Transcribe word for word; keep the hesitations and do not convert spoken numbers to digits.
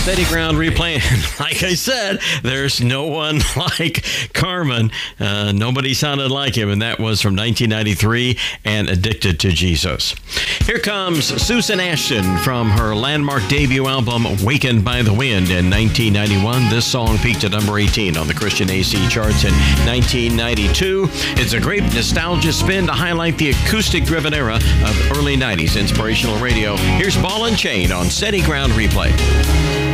Steady Ground replaying. Like I said, there's no one like Carmen. Uh, nobody sounded like him, and that was from nineteen ninety-three and Addicted to Jesus. Here comes Susan Ashton from her landmark debut album, Wakened by the Wind, in nineteen ninety-one. This song peaked at number eighteen on the Christian A C charts in nineteen ninety-two. It's a great nostalgia spin to highlight the acoustic-driven era of early nineties inspirational radio. Here's Ball and Chain on Steady Ground Replay.